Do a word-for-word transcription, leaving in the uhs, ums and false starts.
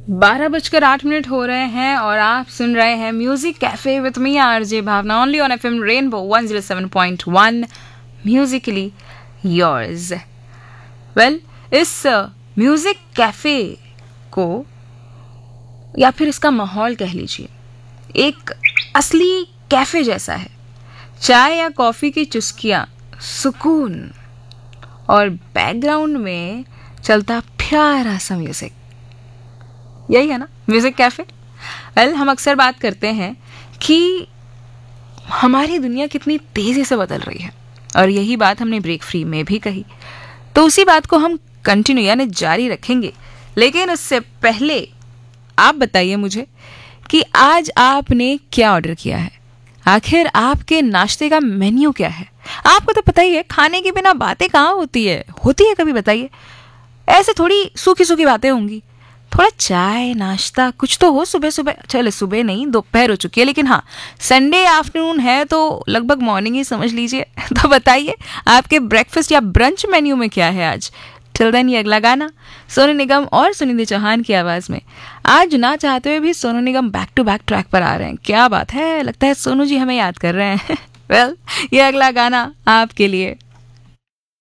बारह बजकर आठ मिनट हो रहे हैं और आप सुन रहे हैं music cafe with me RJ Bhavna only on FM rainbow one zero seven point one Musically yours. Well, इस म्यूजिक कैफे को या फिर इसका माहौल कह लीजिए एक असली कैफे जैसा है। चाय या कॉफी की चुस्कियां, सुकून और बैकग्राउंड में चलता प्यारा सा म्यूजिक, यही है ना म्यूजिक कैफे। वेल, हम अक्सर बात करते हैं कि हमारी दुनिया कितनी तेजी से बदल रही है और यही बात हमने ब्रेक फ्री में भी कही, तो उसी बात को हम कंटिन्यू यानी जारी रखेंगे। लेकिन उससे पहले आप बताइए मुझे कि आज आपने क्या ऑर्डर किया है। आखिर आपके नाश्ते का मेन्यू क्या है? आपको तो पता ही है, खाने के बिना बातें कहाँ होती है होती है कभी बताइए। ऐसे थोड़ी सूखी सूखी बातें होंगी, थोड़ा चाय नाश्ता कुछ तो हो सुबह सुबह। चले सुबह नहीं, दोपहर हो चुकी है, लेकिन हाँ संडे आफ्टरनून है तो लगभग मॉर्निंग ही समझ लीजिए। तो बताइए आपके ब्रेकफास्ट या ब्रंच मेन्यू में क्या है आज। टिल देन, ये अगला गाना सोनू निगम और सुनिधि चौहान की आवाज़ में। आज ना चाहते हुए भी Sonu Nigam back to back track पर आ रहे हैं, क्या बात है, लगता है सोनू जी हमें याद कर रहे हैं। वेल well, ये अगला गाना आपके लिए।